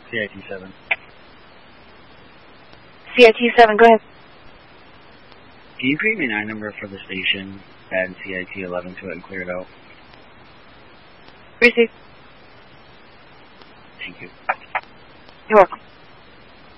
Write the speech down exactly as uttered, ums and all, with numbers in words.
C I T seven. C I T seven, go ahead. Can you create me a nine number for the station, add C I T eleven to it and clear it out? Receive. Thank you. You're welcome.